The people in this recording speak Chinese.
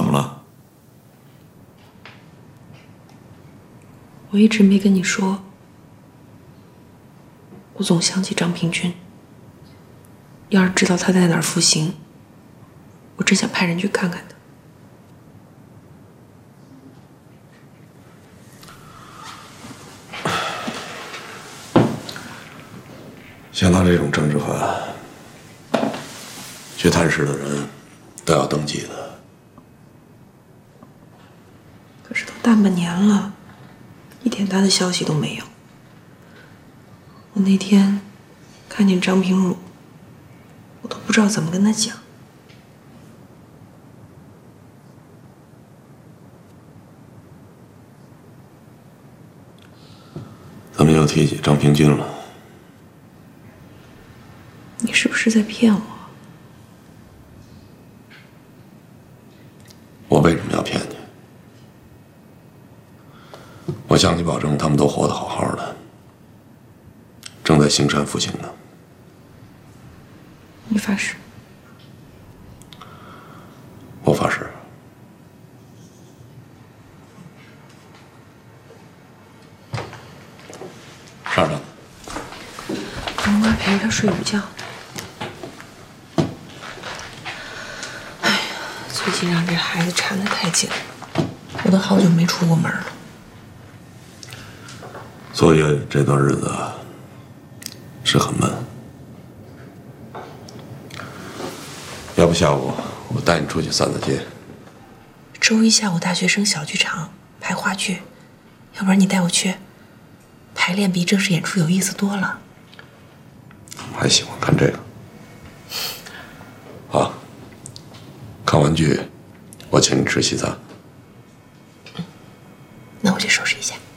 怎么了？ 我一直没跟你说，我总想起张平君。要是知道他在哪儿服刑，我真想派人去看看他。 像他这种政治犯，去探视的人都要登记的。 可是都大半年了，一点他的消息都没有。我那天看见张平汝，我都不知道怎么跟他讲。 怎么又提起张平君了？ 你是不是在骗我？ 我为什么要骗你？我向你保证，他们都活得好好的，正在刑山服刑呢。 你发誓？ 我发誓。上呢？ 我妈陪着他睡午觉。哎呀，最近让这孩子缠得太紧了，我都好久没出过门了。 所以这段日子是很闷。要不下午我带你出去散散街？ 周一下午大学生小剧场排话剧，要不然你带我去？排练比正式演出有意思多了。 我还喜欢看这个。好，看完剧，我请你吃西餐。 那我去收拾一下。